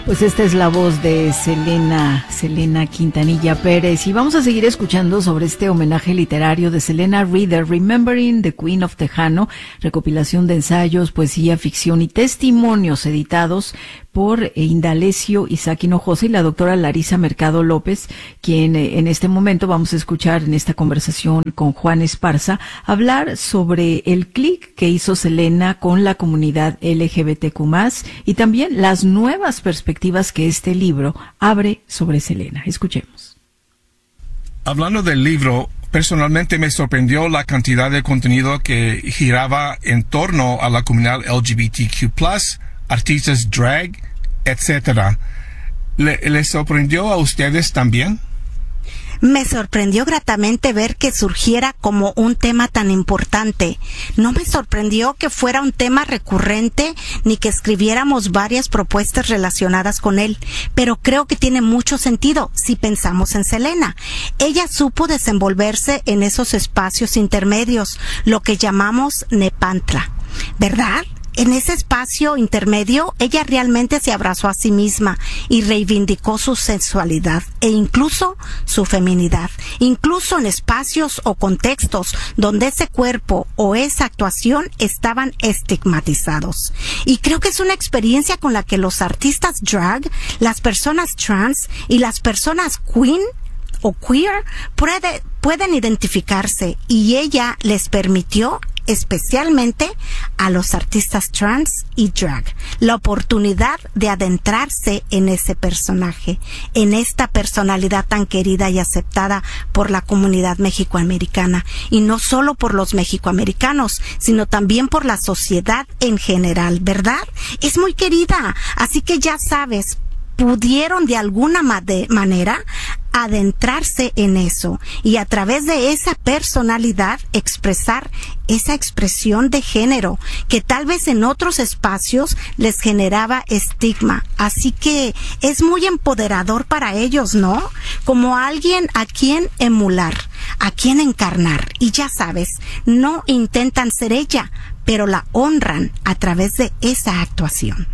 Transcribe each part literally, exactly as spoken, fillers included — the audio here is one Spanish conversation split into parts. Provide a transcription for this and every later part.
Pues esta es la voz de Selena, Selena Quintanilla Pérez, y vamos a seguir escuchando sobre este homenaje literario de Selena Reader, Remembering the Queen of Tejano, recopilación de ensayos, poesía, ficción y testimonios editados por Indalecio Isaac Hinojosa y la doctora Larisa Mercado López, quien en este momento vamos a escuchar en esta conversación con Juan Esparza hablar sobre el clic que hizo Selena con la comunidad L G B T Q más, y también las nuevas perspectivas que este libro abre sobre Selena. Escuchemos. Hablando del libro, personalmente me sorprendió la cantidad de contenido que giraba en torno a la comunidad L G B T Q plus, artistas drag, etcétera. ¿Le, ¿Les sorprendió a ustedes también? Me sorprendió gratamente ver que surgiera como un tema tan importante. No me sorprendió que fuera un tema recurrente ni que escribiéramos varias propuestas relacionadas con él, pero creo que tiene mucho sentido si pensamos en Selena. Ella supo desenvolverse en esos espacios intermedios, lo que llamamos Nepantla, ¿verdad? En ese espacio intermedio, ella realmente se abrazó a sí misma y reivindicó su sensualidad e incluso su feminidad, incluso en espacios o contextos donde ese cuerpo o esa actuación estaban estigmatizados. Y creo que es una experiencia con la que los artistas drag, las personas trans y las personas queen o queer puede, pueden identificarse, y ella les permitió, especialmente a los artistas trans y drag, la oportunidad de adentrarse en ese personaje, en esta personalidad tan querida y aceptada por la comunidad mexicoamericana, y no solo por los mexicoamericanos, sino también por la sociedad en general, ¿verdad? Es muy querida, así que ya sabes, pudieron de alguna manera adentrarse en eso y a través de esa personalidad expresar esa expresión de género que tal vez en otros espacios les generaba estigma. Así que es muy empoderador para ellos, ¿no? Como alguien a quien emular, a quien encarnar. Y ya sabes, no intentan ser ella, pero la honran a través de esa actuación.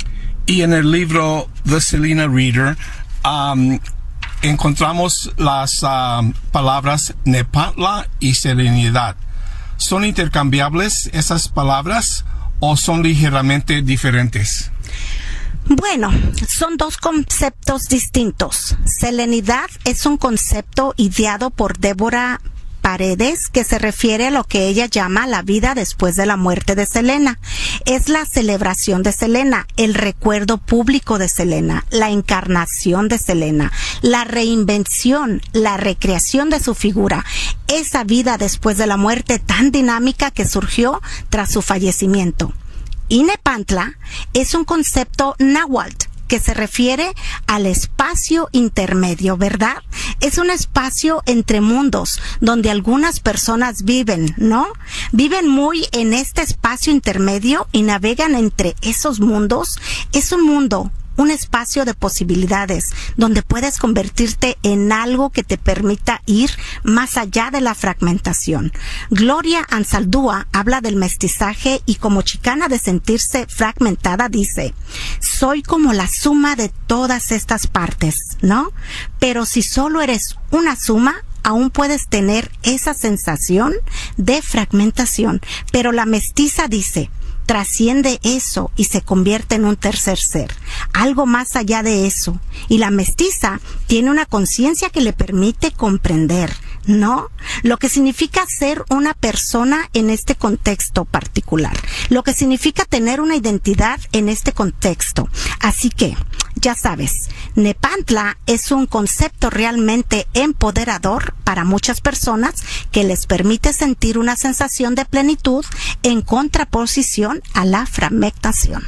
Y en el libro The Selena Reader, um, encontramos las uh, palabras Nepantla y serenidad. ¿Son intercambiables esas palabras o son ligeramente diferentes? Bueno, son dos conceptos distintos. Serenidad es un concepto ideado por Débora Paredes, que se refiere a lo que ella llama la vida después de la muerte de Selena. Es la celebración de Selena, el recuerdo público de Selena, la encarnación de Selena, la reinvención, la recreación de su figura, esa vida después de la muerte tan dinámica que surgió tras su fallecimiento. Y Nepantla es un concepto náhuatl que se refiere al espacio intermedio, ¿verdad? Es un espacio entre mundos donde algunas personas viven, ¿no? Viven muy en este espacio intermedio y navegan entre esos mundos. Es un mundo, un espacio de posibilidades donde puedes convertirte en algo que te permita ir más allá de la fragmentación. Gloria Anzaldúa habla del mestizaje y como chicana de sentirse fragmentada dice: soy como la suma de todas estas partes, ¿no? Pero si solo eres una suma, aún puedes tener esa sensación de fragmentación. Pero la mestiza dice: trasciende eso y se convierte en un tercer ser, algo más allá de eso. Y la mestiza tiene una conciencia que le permite comprender, ¿no? Lo que significa ser una persona en este contexto particular, lo que significa tener una identidad en este contexto. Así que, ya sabes, Nepantla es un concepto realmente empoderador para muchas personas que les permite sentir una sensación de plenitud en contraposición a la fragmentación.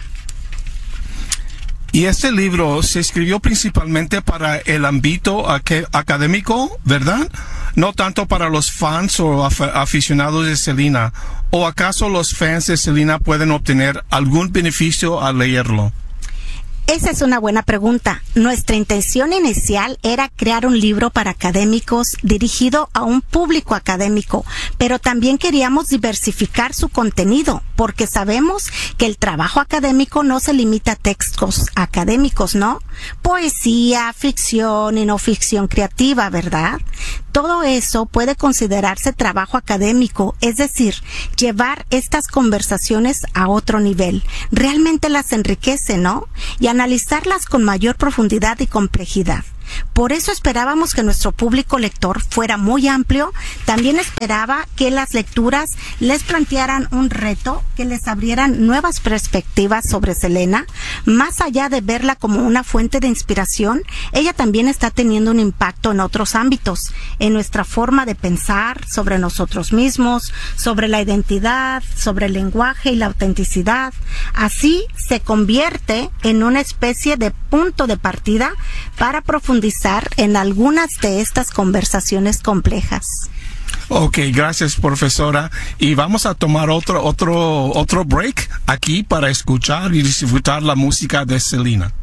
Y este libro se escribió principalmente para el ámbito académico, ¿verdad? No tanto para los fans o af aficionados de Selena. ¿O acaso los fans de Selena pueden obtener algún beneficio al leerlo? Esa es una buena pregunta. Nuestra intención inicial era crear un libro para académicos dirigido a un público académico, pero también queríamos diversificar su contenido, porque sabemos que el trabajo académico no se limita a textos académicos, ¿no? Poesía, ficción y no ficción creativa, ¿verdad? Todo eso puede considerarse trabajo académico, es decir, llevar estas conversaciones a otro nivel. Realmente las enriquece, ¿no? Y analizarlas con mayor profundidad y complejidad. Por eso esperábamos que nuestro público lector fuera muy amplio. También esperaba que las lecturas les plantearan un reto, que les abrieran nuevas perspectivas sobre Selena. Más allá de verla como una fuente de inspiración, ella también está teniendo un impacto en otros ámbitos, en nuestra forma de pensar sobre nosotros mismos, sobre la identidad, sobre el lenguaje y la autenticidad. Así se convierte en una especie de punto de partida para profundizar en algunas de estas conversaciones complejas. Ok, gracias, profesora. Y vamos a tomar otro, otro, otro break aquí para escuchar y disfrutar la música de Selena.